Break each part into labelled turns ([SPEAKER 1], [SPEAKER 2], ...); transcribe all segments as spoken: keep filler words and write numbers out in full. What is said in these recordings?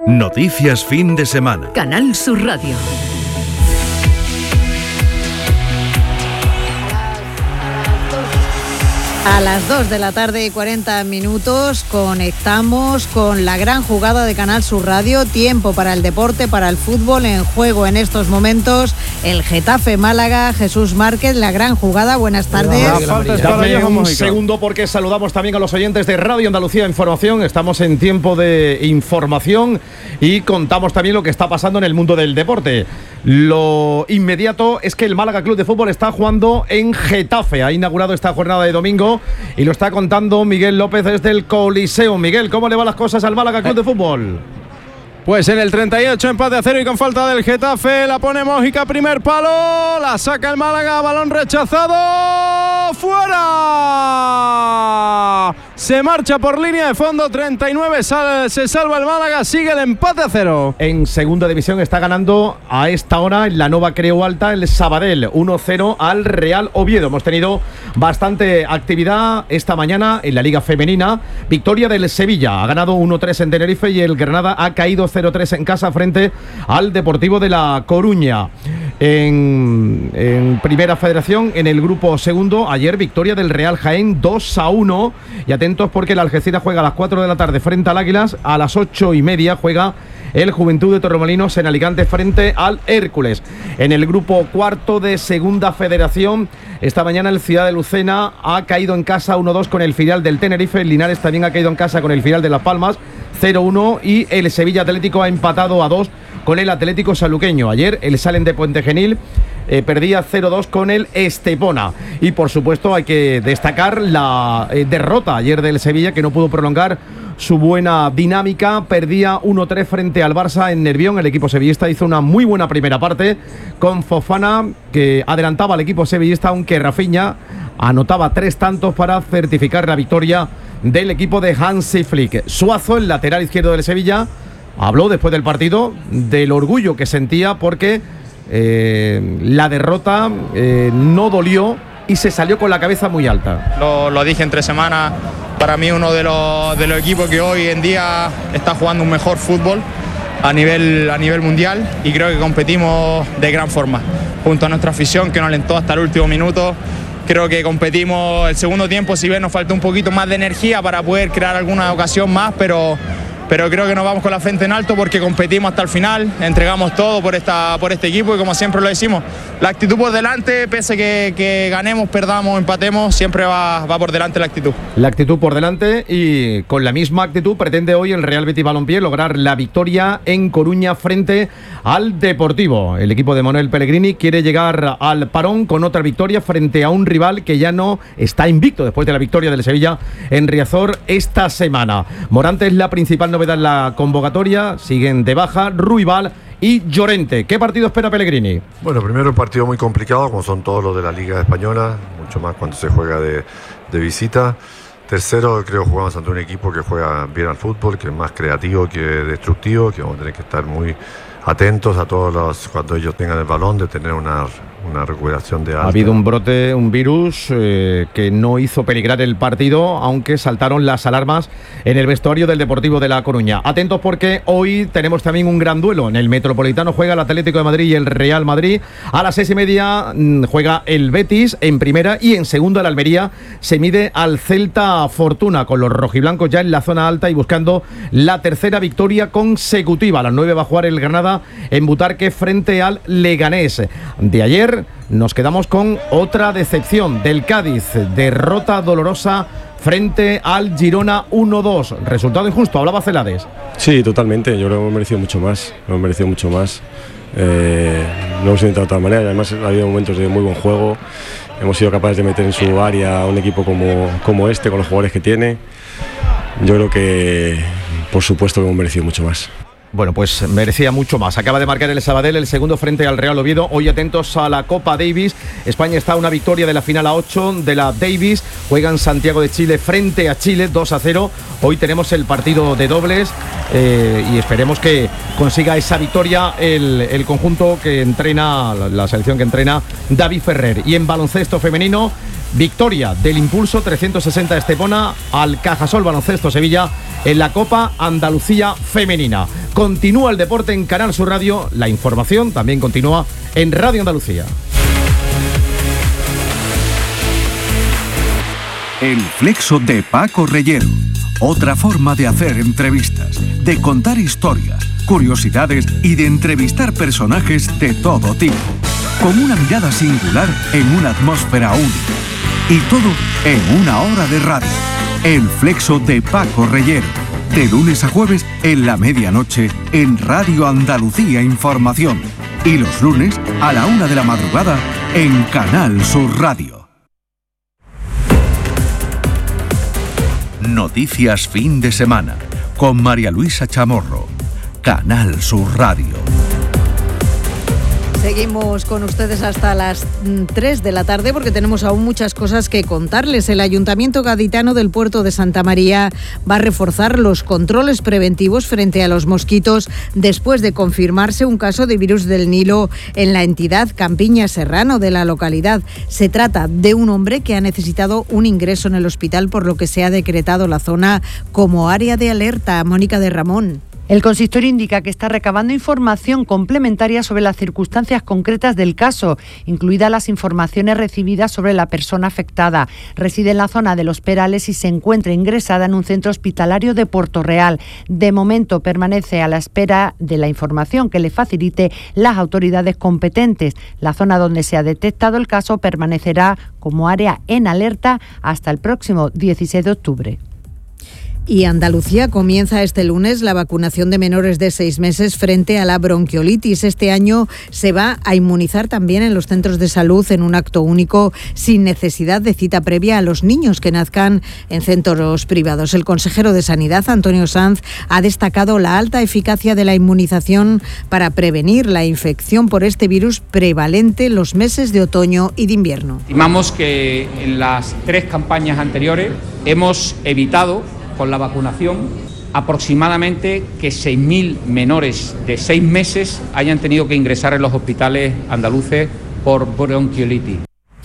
[SPEAKER 1] Noticias fin de semana.
[SPEAKER 2] Canal Sur Radio.
[SPEAKER 3] A las dos de la tarde y cuarenta minutos conectamos con la gran jugada de Canal Sur Radio. Tiempo para el deporte, para el fútbol. En juego en estos momentos el Getafe Málaga. Jesús Márquez, la gran jugada. Buenas tardes.
[SPEAKER 4] Dame un segundo porque saludamos también a los oyentes de Radio Andalucía Información. Estamos en tiempo de información y contamos también lo que está pasando en el mundo del deporte. Lo inmediato es que el Málaga Club de Fútbol está jugando en Getafe. Ha inaugurado esta jornada de domingo y lo está contando Miguel López desde el Coliseo. Miguel, ¿cómo le van las cosas al Málaga Club de Fútbol?
[SPEAKER 5] Pues en el treinta y ocho, empate a cero y con falta del Getafe, la pone Mójica, primer palo, la saca el Málaga, balón rechazado, ¡fuera! Se marcha por línea de fondo, treinta y nueve, sal, se salva el Málaga, sigue el empate a cero.
[SPEAKER 4] En segunda división está ganando a esta hora en la Nova Creu Alta el Sabadell, uno cero al Real Oviedo. Hemos tenido bastante actividad esta mañana en la Liga Femenina. Victoria del Sevilla, ha ganado uno tres en Tenerife y el Granada ha caído cero tres en casa frente al Deportivo de La Coruña. En, en Primera Federación, en el grupo segundo, ayer victoria del Real Jaén dos a uno. Y atentos porque el Algeciras juega a las cuatro de la tarde frente al Águilas, a las ocho y media juega el Juventud de Torremolinos en Alicante frente al Hércules. En el grupo cuarto de Segunda Federación, esta mañana el Ciudad de Lucena ha caído en casa uno dos con el filial del Tenerife. El Linares también ha caído en casa con el filial de Las Palmas cero uno y el Sevilla Atlético ha empatado a dos con el Atlético Sanluqueño. Ayer el Salen de Puente Genil eh, perdía cero dos con el Estepona. Y por supuesto hay que destacar la eh, derrota ayer del Sevilla, que no pudo prolongar su buena dinámica. Perdía uno tres frente al Barça en Nervión. El equipo sevillista hizo una muy buena primera parte con Fofana, que adelantaba al equipo sevillista, aunque Rafinha anotaba tres tantos para certificar la victoria del equipo de Hansi Flick. Suazo, el lateral izquierdo del Sevilla, habló después del partido del orgullo que sentía porque eh, la derrota eh, no dolió y se salió con la cabeza muy alta.
[SPEAKER 6] Lo, lo dije entre semanas, para mí uno de los, de los equipos que hoy en día está jugando un mejor fútbol a nivel, a nivel mundial, y creo que competimos de gran forma, junto a nuestra afición que nos alentó hasta el último minuto. Creo que competimos el segundo tiempo, si bien nos falta un poquito más de energía para poder crear alguna ocasión más, pero, pero creo que nos vamos con la frente en alto porque competimos hasta el final, entregamos todo por, esta, por este equipo, y como siempre lo decimos, la actitud por delante, pese que, que ganemos, perdamos, empatemos, siempre va, va por delante la actitud.
[SPEAKER 4] La actitud por delante, y con la misma actitud pretende hoy el Real Betis Balompié lograr la victoria en Coruña frente al Deportivo. El equipo de Manuel Pellegrini quiere llegar al parón con otra victoria frente a un rival que ya no está invicto después de la victoria del Sevilla en Riazor esta semana. Morante es la principal novedad en la convocatoria, siguen de baja Ruibal y Llorente. ¿Qué partido espera Pellegrini?
[SPEAKER 7] Bueno, primero un partido muy complicado, como son todos los de la Liga Española, mucho más cuando se juega de, de visita. Tercero, creo que jugamos ante un equipo que juega bien al fútbol, que es más creativo que destructivo, que vamos a tener que estar muy atentos a todos los, cuando ellos tengan el balón, de tener una, una recuperación de alta.
[SPEAKER 4] Ha habido un brote, un virus eh, que no hizo peligrar el partido, aunque saltaron las alarmas en el vestuario del Deportivo de La Coruña. Atentos porque hoy tenemos también un gran duelo. En el Metropolitano juega el Atlético de Madrid y el Real Madrid. A las seis y media mmm, juega el Betis en primera, y en segunda el Almería se mide al Celta Fortuna, con los rojiblancos ya en la zona alta y buscando la tercera victoria consecutiva. A las nueve va a jugar el Granada en Butarque frente al Leganés. De ayer nos quedamos con otra decepción del Cádiz, derrota dolorosa frente al Girona uno dos. Resultado injusto, hablaba Celades.
[SPEAKER 8] Sí, totalmente, yo creo que hemos merecido mucho más, hemos merecido mucho más. Eh, lo hemos intentado de otra manera, además ha habido momentos de muy buen juego, hemos sido capaces de meter en su área a un equipo como, como este, con los jugadores que tiene. Yo creo que por supuesto que hemos merecido mucho más.
[SPEAKER 4] Bueno, pues merecía mucho más. Acaba de marcar el Sabadell el segundo frente al Real Oviedo. Hoy atentos a la Copa Davis. España está a una victoria de la final a ocho de la Davis. Juega en Santiago de Chile frente a Chile dos a cero. Hoy tenemos el partido de dobles eh, y esperemos que consiga esa victoria el, el conjunto que entrena, la selección que entrena David Ferrer. Y en baloncesto femenino, Victoria del Impulso trescientos sesenta Estepona al Cajasol Baloncesto Sevilla en la Copa Andalucía Femenina. Continúa el deporte en Canal Sur Radio. La información también continúa en Radio Andalucía.
[SPEAKER 1] El flexo de Paco Reyero. Otra forma de hacer entrevistas, de contar historias, curiosidades y de entrevistar personajes de todo tipo. Con una mirada singular en una atmósfera única. Y todo en una hora de radio. El flexo de Paco Reyero. De lunes a jueves en la medianoche en Radio Andalucía Información. Y los lunes a la una de la madrugada en Canal Sur Radio. Noticias fin de semana con María Luisa Chamorro. Canal Sur Radio.
[SPEAKER 3] Seguimos con ustedes hasta las tres de la tarde porque tenemos aún muchas cosas que contarles. El Ayuntamiento Gaditano del Puerto de Santa María va a reforzar los controles preventivos frente a los mosquitos después de confirmarse un caso de virus del Nilo en la entidad Campiña Serrano de la localidad. Se trata de un hombre que ha necesitado un ingreso en el hospital, por lo que se ha decretado la zona como área de alerta. Mónica de Ramón.
[SPEAKER 2] El consistorio indica que está recabando información complementaria sobre las circunstancias concretas del caso, incluidas las informaciones recibidas sobre la persona afectada. Reside en la zona de Los Perales y se encuentra ingresada en un centro hospitalario de Puerto Real. De momento permanece a la espera de la información que le facilite las autoridades competentes. La zona donde se ha detectado el caso permanecerá como área en alerta hasta el próximo dieciséis de octubre.
[SPEAKER 3] Y Andalucía comienza este lunes la vacunación de menores de seis meses frente a la bronquiolitis. Este año se va a inmunizar también en los centros de salud en un acto único, sin necesidad de cita previa a los niños que nazcan en centros privados. El consejero de Sanidad, Antonio Sanz, ha destacado la alta eficacia de la inmunización para prevenir la infección por este virus prevalente en los meses de otoño y de invierno.
[SPEAKER 9] Estimamos que en las tres campañas anteriores hemos evitado con la vacunación aproximadamente que seis mil menores de seis meses hayan tenido que ingresar en los hospitales andaluces por bronquiolitis.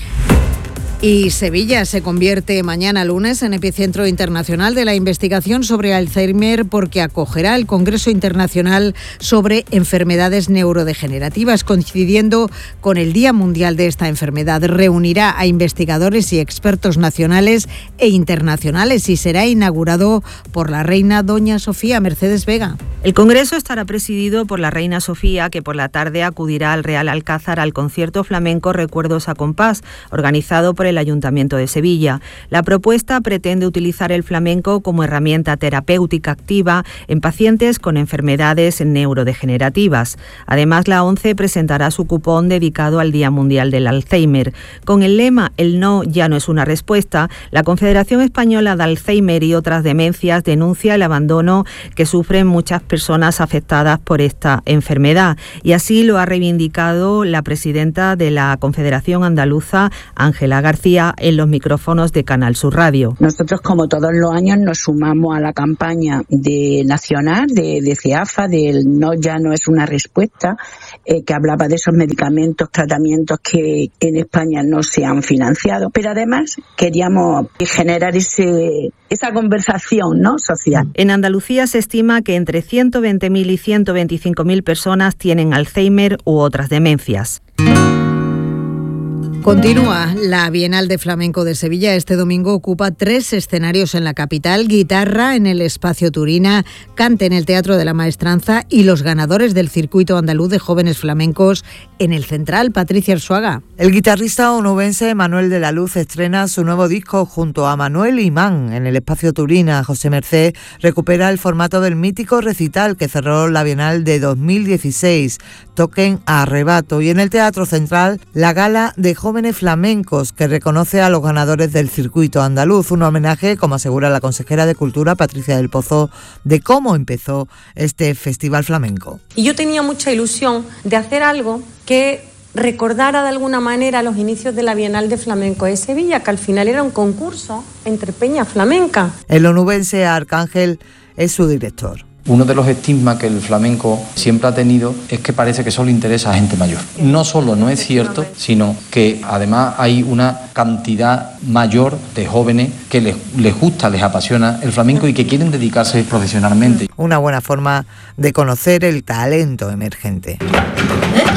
[SPEAKER 3] Y Sevilla se convierte mañana lunes en epicentro internacional de la investigación sobre Alzheimer porque acogerá el Congreso Internacional sobre Enfermedades Neurodegenerativas, coincidiendo con el Día Mundial de esta enfermedad. Reunirá a investigadores y expertos nacionales e internacionales y será inaugurado por la reina doña Sofía Mercedes Vega.
[SPEAKER 10] El Congreso estará presidido por la reina Sofía, que por la tarde acudirá al Real Alcázar al concierto flamenco Recuerdos a Compás, organizado por el Ayuntamiento de Sevilla. La propuesta pretende utilizar el flamenco como herramienta terapéutica activa en pacientes con enfermedades neurodegenerativas. Además, la ONCE presentará su cupón dedicado al Día Mundial del Alzheimer. Con el lema "El no ya no es una respuesta", la Confederación Española de Alzheimer y otras demencias denuncia el abandono que sufren muchas personas afectadas por esta enfermedad. Y así lo ha reivindicado la presidenta de la Confederación Andaluza, Ángela García, en los micrófonos de Canal Sur Radio.
[SPEAKER 11] Nosotros, como todos los años, nos sumamos a la campaña de nacional de, de CEAFA, del no ya no es una respuesta, eh, que hablaba de esos medicamentos, tratamientos que en España no se han financiado. Pero además queríamos generar ese, esa conversación, ¿no?, social.
[SPEAKER 10] En Andalucía se estima que entre ciento veinte mil y ciento veinticinco mil personas tienen Alzheimer u otras demencias.
[SPEAKER 3] Continúa la Bienal de Flamenco de Sevilla. Este domingo ocupa tres escenarios en la capital: guitarra en el Espacio Turina, cante en el Teatro de la Maestranza y los ganadores del circuito andaluz de jóvenes flamencos en el Central. Patricia Arzuaga.
[SPEAKER 12] El guitarrista onubense Manuel de la Luz estrena su nuevo disco junto a Manuel Imán en el Espacio Turina. José Mercé recupera el formato del mítico recital que cerró la Bienal de dos mil dieciséis, Toquen a Arrebato, y en el Teatro Central la gala de jóvenes flamencos que reconoce a los ganadores del circuito andaluz, un homenaje, como asegura la consejera de Cultura Patricia del Pozo, de cómo empezó este festival flamenco.
[SPEAKER 13] Y yo tenía mucha ilusión de hacer algo que recordara de alguna manera los inicios de la Bienal de Flamenco de Sevilla, que al final era un concurso entre peñas flamencas.
[SPEAKER 12] El onubense Arcángel es su director.
[SPEAKER 14] Uno de los estigmas que el flamenco siempre ha tenido es que parece que solo interesa a gente mayor. No solo no es cierto, sino que además hay una cantidad mayor de jóvenes que les, les gusta, les apasiona el flamenco y que quieren dedicarse profesionalmente.
[SPEAKER 12] Una buena forma de conocer el talento emergente.